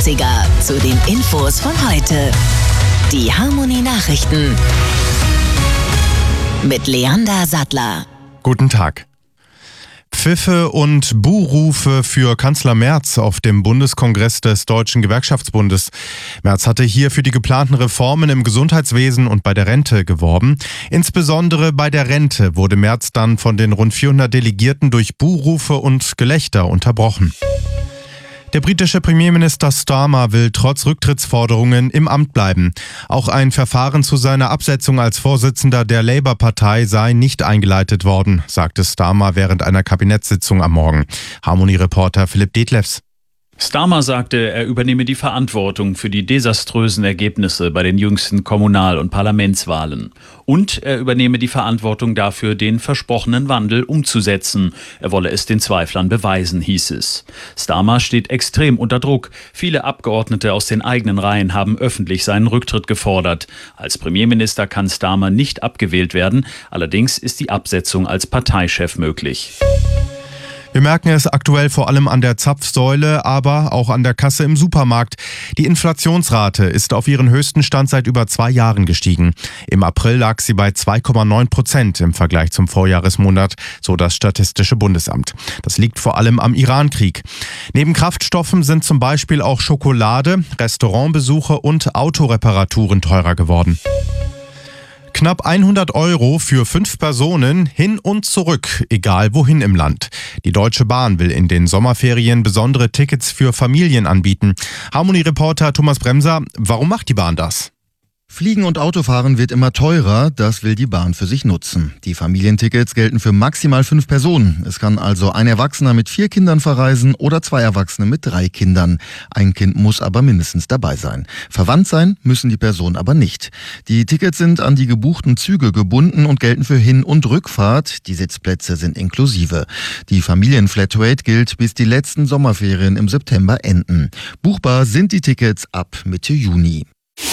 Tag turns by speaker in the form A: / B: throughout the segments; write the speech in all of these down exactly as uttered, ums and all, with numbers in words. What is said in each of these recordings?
A: achtziger zu den Infos von heute. Die Harmonie Nachrichten mit Leander Sattler.
B: Guten Tag. Pfiffe und Buhrufe für Kanzler Merz auf dem Bundeskongress des Deutschen Gewerkschaftsbundes. Merz hatte hier für die geplanten Reformen im Gesundheitswesen und bei der Rente geworben. Insbesondere bei der Rente wurde Merz dann von den rund vierhundert Delegierten durch Buhrufe und Gelächter unterbrochen. Der britische Premierminister Starmer will trotz Rücktrittsforderungen im Amt bleiben. Auch ein Verfahren zu seiner Absetzung als Vorsitzender der Labour-Partei sei nicht eingeleitet worden, sagte Starmer während einer Kabinettssitzung am Morgen. Harmonie-Reporter Philipp Detlefs.
C: Starmer sagte, er übernehme die Verantwortung für die desaströsen Ergebnisse bei den jüngsten Kommunal- und Parlamentswahlen. Und er übernehme die Verantwortung dafür, den versprochenen Wandel umzusetzen. Er wolle es den Zweiflern beweisen, hieß es. Starmer steht extrem unter Druck. Viele Abgeordnete aus den eigenen Reihen haben öffentlich seinen Rücktritt gefordert. Als Premierminister kann Starmer nicht abgewählt werden. Allerdings ist die Absetzung als Parteichef möglich.
B: Wir merken es aktuell vor allem an der Zapfsäule, aber auch an der Kasse im Supermarkt. Die Inflationsrate ist auf ihren höchsten Stand seit über zwei Jahren gestiegen. Im April lag sie bei zwei Komma neun Prozent im Vergleich zum Vorjahresmonat, so das Statistische Bundesamt. Das liegt vor allem am Iran-Krieg. Neben Kraftstoffen sind zum Beispiel auch Schokolade, Restaurantbesuche und Autoreparaturen teurer geworden. Knapp hundert Euro für fünf Personen hin und zurück, egal wohin im Land. Die Deutsche Bahn will in den Sommerferien besondere Tickets für Familien anbieten. Harmonie-Reporter Thomas Bremser, warum macht die Bahn das?
D: Fliegen und Autofahren wird immer teurer, das will die Bahn für sich nutzen. Die Familientickets gelten für maximal fünf Personen. Es kann also ein Erwachsener mit vier Kindern verreisen oder zwei Erwachsene mit drei Kindern. Ein Kind muss aber mindestens dabei sein. Verwandt sein müssen die Personen aber nicht. Die Tickets sind an die gebuchten Züge gebunden und gelten für Hin- und Rückfahrt. Die Sitzplätze sind inklusive. Die Familienflatrate gilt, bis die letzten Sommerferien im September enden. Buchbar sind die Tickets ab Mitte Juni.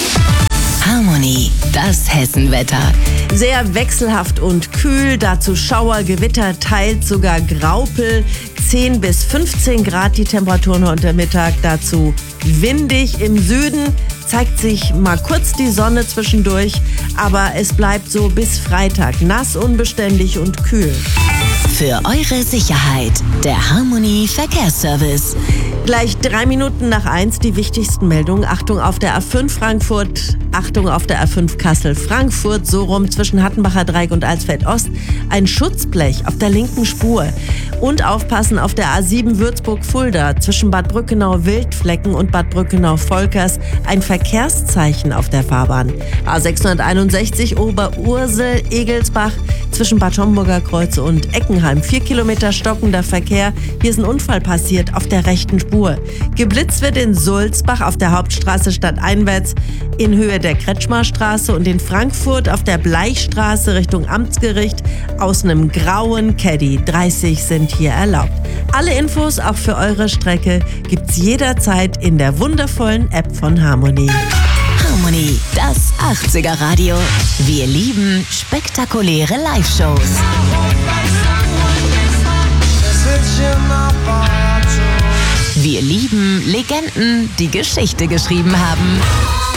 A: Harmonie, das Hessenwetter.
E: Sehr wechselhaft und kühl, dazu Schauer, Gewitter, teils sogar Graupel. zehn bis fünfzehn Grad die Temperaturen heute Mittag, dazu windig. Im Süden zeigt sich mal kurz die Sonne zwischendurch, aber es bleibt so bis Freitag nass, unbeständig und kühl.
A: Für eure Sicherheit, der Harmonie Verkehrsservice.
E: Gleich drei Minuten nach eins die wichtigsten Meldungen. Achtung auf der A fünf Frankfurt, Achtung auf der A fünf Kassel-Frankfurt, so rum zwischen Hattenbacher Dreieck und Alsfeld-Ost. Ein Schutzblech auf der linken Spur. Und aufpassen auf der A sieben Würzburg-Fulda zwischen Bad Brückenau-Wildflecken und Bad Brückenau-Volkers. Ein Verkehrszeichen auf der Fahrbahn. A sechshunderteinundsechzig Oberursel-Egelsbach zwischen Bad Homburger Kreuze und Eckenheim. Vier Kilometer stockender Verkehr. Hier ist ein Unfall passiert auf der rechten Spur. Geblitzt wird in Sulzbach auf der Hauptstraße stadteinwärts in Höhe der Kretschmarstraße und in Frankfurt auf der Bleichstraße Richtung Amtsgericht aus einem grauen Caddy. dreißig sind hier erlaubt. Alle Infos auch für eure Strecke gibt's jederzeit in der wundervollen App von Harmonie.
A: Harmonie, das achtziger Radio. Wir lieben spektakuläre Live-Shows. Wir lieben Legenden, die Geschichte geschrieben haben.